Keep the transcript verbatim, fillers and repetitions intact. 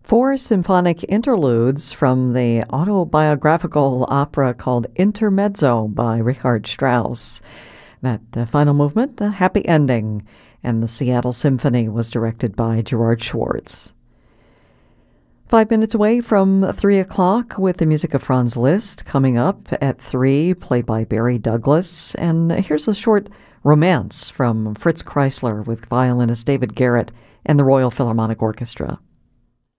Four symphonic interludes from the autobiographical opera called Intermezzo by Richard Strauss. That uh, final movement, a happy ending, and the Seattle Symphony was directed by Gerard Schwartz. Five minutes away from three o'clock with the music of Franz Liszt. Coming up at three, played by Barry Douglas. And here's a short romance from Fritz Kreisler with violinist David Garrett and the Royal Philharmonic Orchestra.